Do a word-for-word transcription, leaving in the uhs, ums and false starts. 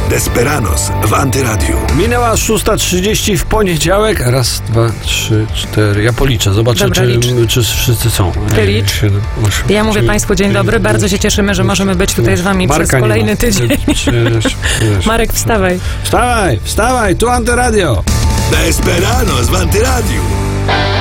Desperados w Antyradiu. Minęła szósta trzydzieści w poniedziałek. Raz, dwa, trzy, cztery. Ja policzę. Zobaczę, Dobra, czy, licz. czy wszyscy są. Ty licz. siedem, osiem, Ja mówię dziewięć, Państwu dzień dobry. Bardzo się cieszymy, że możemy być tutaj z Wami Marka przez nie kolejny ma. tydzień. Cześć, cześć. Marek, wstawaj. Wstawaj, wstawaj, tu Antyradio. Desperados w Antyradiu.